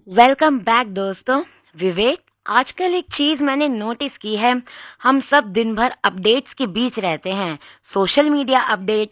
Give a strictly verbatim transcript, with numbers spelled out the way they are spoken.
Welcome back दोस्तों। विवेक, आजकल एक चीज़ मैंने नोटिस की है। हम सब दिन भर अपडेट्स के बीच रहते हैं। Social media update,